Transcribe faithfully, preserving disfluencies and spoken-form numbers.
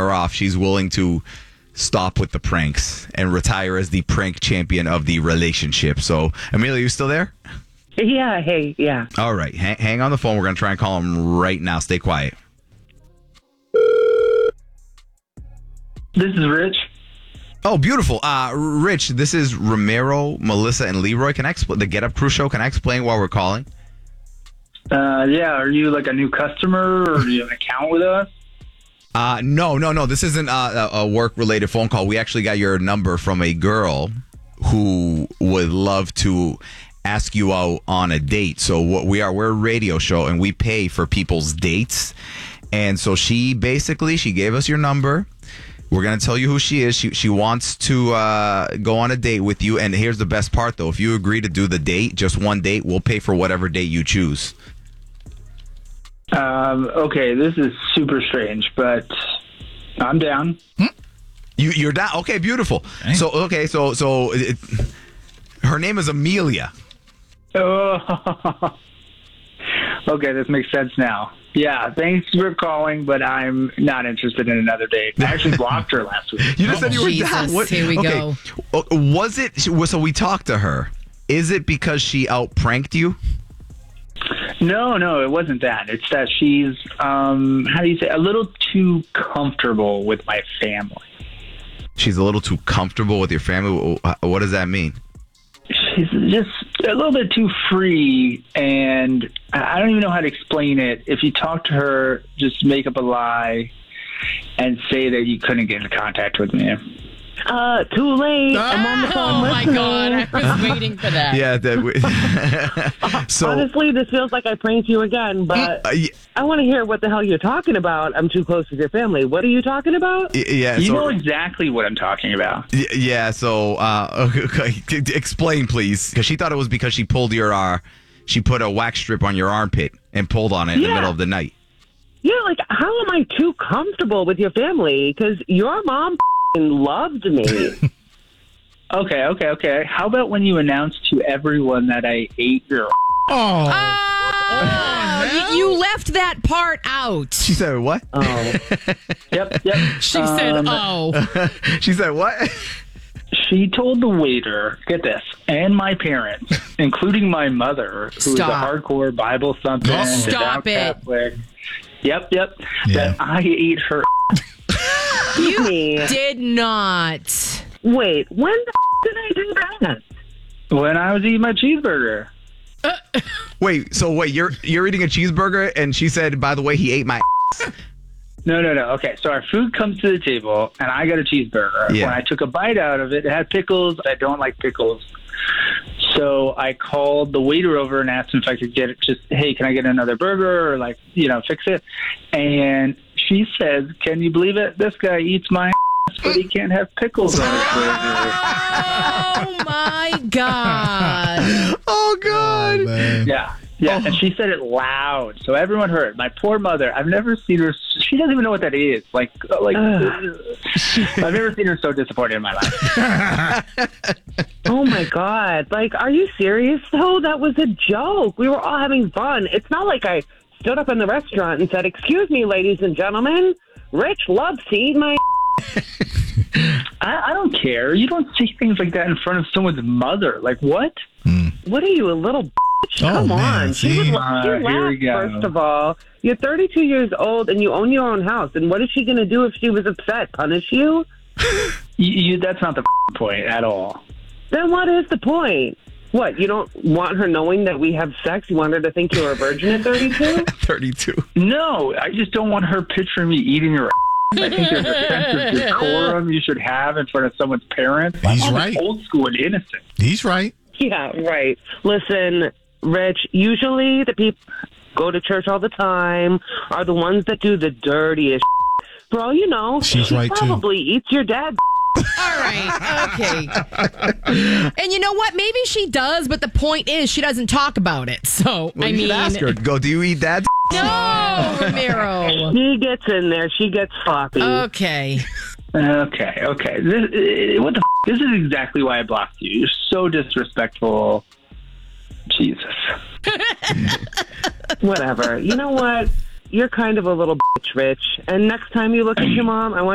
her off, she's willing to stop with the pranks and retire as the prank champion of the relationship. So, Amelia, you still there? Yeah, hey, yeah. All right, hang, hang on the phone. We're going to try and call him right now. Stay quiet. This is Rich. Oh, beautiful. Uh, Rich, this is Ramiro, Melissa, and Leroy. Can I explain the Get Up Crew show? Can I explain why we're calling? Uh, yeah, are you like a new customer or do you have an account with us? Uh, no, no, no. This isn't uh, a work-related phone call. We actually got your number from a girl who would love to ask you out on a date. So what we are, we're a radio show, and we pay for people's dates. And so she basically, she gave us your number. We're going to tell you who she is. She she wants to uh, go on a date with you. And here's the best part, though. If you agree to do the date, just one date, we'll pay for whatever date you choose. Um, okay, this is super strange, but I'm down. Hmm? You, you're down? Okay, beautiful. Okay. So, okay, so, so it, her name is Amelia. Oh, okay, this makes sense now. Yeah, thanks for calling, but I'm not interested in another date. I actually blocked her last week. You just oh, said you were Jesus, down. What? Here we okay. go. Was it, so we talked to her. Is it because she out-pranked you? No, no, it wasn't that. It's that she's, um, how do you say, a little too comfortable with my family. She's a little too comfortable with your family? What does that mean? She's just a little bit too free, and I don't even know how to explain it. If you talk to her, just make up a lie and say that you couldn't get in contact with me. Uh, too late. Ah, I'm on the phone oh, my listening. God. I was waiting for that. Yeah. That, so, honestly, this feels like I pranked you again, but uh, yeah. I want to hear what the hell you're talking about. I'm too close with your family. What are you talking about? Yeah. You so, know exactly what I'm talking about. Yeah. So, uh, okay, explain, please. Because she thought it was because she pulled your, uh, she put a wax strip on your armpit and pulled on it in yeah. the middle of the night. Yeah, like, how am I too comfortable with your family? Because your mom loved me. Okay, okay, okay. How about when you announced to everyone that I ate your... Oh, oh you, you left that part out. She said what? Oh. Yep, yep. She um, said, oh. She said what? She told the waiter, get this, and my parents, including my mother, who's Stop. a hardcore Bible thumping, Stop devout it. Catholic. Yep, yep. Yeah. That I ate her. You me. did not. Wait, when the f- did I do that? When I was eating my cheeseburger. Wait, so wait, you're you're eating a cheeseburger, and she said, by the way, he ate my ass. No, no, no. Okay, so our food comes to the table, and I got a cheeseburger. Yeah. When I took a bite out of it, it had pickles. I don't like pickles. So I called the waiter over and asked him if I could get it, just, hey, can I get another burger, or, like, you know, fix it? And she says, can you believe it? This guy eats my ass, but he can't have pickles on his burger. Oh, my God. Oh, God. Oh, man. Yeah. Yeah, Oh. and she said it loud, so everyone heard. My poor mother, I've never seen her, she doesn't even know what that is. Like, like I've never seen her so disappointed in my life. Oh, my God. Like, are you serious, though? That was a joke. We were all having fun. It's not like I stood up in the restaurant and said, excuse me, ladies and gentlemen, Rich loves to eat my I, I don't care. You don't say things like that in front of someone's mother. Like, what? What are you, a little bitch? Oh, Come man, on. She, see? would, she Uh, here we laughed, go. first of all. You're thirty-two years old and you own your own house. And what is she going to do if she was upset? Punish you? You, you, that's not the point at all. Then what is the point? What, you don't want her knowing that we have sex? You want her to think you're a virgin at thirty-two? thirty-two. No, I just don't want her picturing me eating your I think there's a sense of decorum you should have in front of someone's parents. He's I'm right. Old school and innocent. He's right. Yeah, right. Listen, Rich, usually the people who go to church all the time are the ones that do the dirtiest shit. For all you know, She's she right, too. probably eats your dad. All right. Okay. And you know what? Maybe she does, but the point is she doesn't talk about it. So, Well, I you mean. should ask her. Go, do you eat dad's? No, Ramiro. She gets in there. She gets sloppy. Okay. Okay, okay. This, uh, what the f- This is exactly why I blocked you. You're so disrespectful. Jesus. Whatever. You know what? You're kind of a little bitch, Rich. And next time you look at your mom, I want